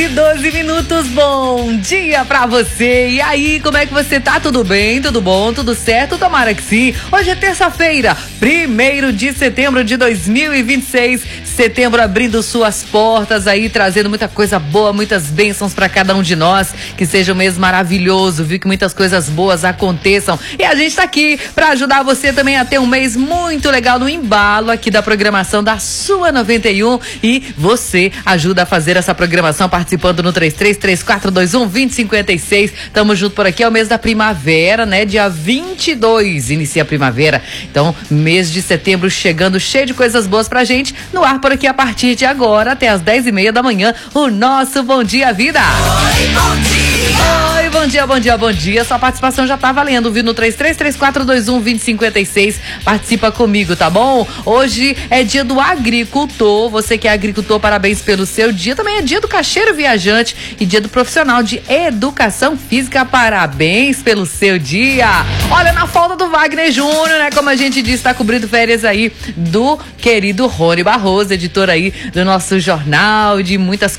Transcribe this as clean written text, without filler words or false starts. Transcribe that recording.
6h12. Bom dia pra você. E aí, como é que você tá? Tudo bem? Tudo bom? Tudo certo? Tomara que sim. Hoje é terça-feira, 1º de setembro de 2026. Setembro abrindo suas portas aí, trazendo muita coisa boa, muitas bênçãos pra cada um de nós. Que seja um mês maravilhoso, viu? Que muitas coisas boas aconteçam. E a gente tá aqui pra ajudar você também a ter um mês muito legal no embalo aqui da programação da sua 91. E você ajuda a fazer essa programação participando no 3334212056. Tamo junto por aqui, é o mês da primavera, né? Dia 22 inicia a primavera. Então, mês de setembro chegando cheio de coisas boas pra gente. No ar por aqui a partir de agora até as 10h30 da manhã, o nosso Bom Dia Vida. Oi, bom dia! Oi, bom dia, bom dia, bom dia. Sua participação já tá valendo, viu? No 3334212056. Participa comigo, tá bom? Hoje é dia do agricultor. Você que é agricultor, parabéns pelo seu dia. Também é dia do caixeiro viajante e dia do profissional de educação física. Parabéns pelo seu dia. Olha, na falta do Wagner Júnior, né? Como a gente disse, tá cobrindo férias aí do querido Rony Barroso, editor aí do nosso jornal, de muitas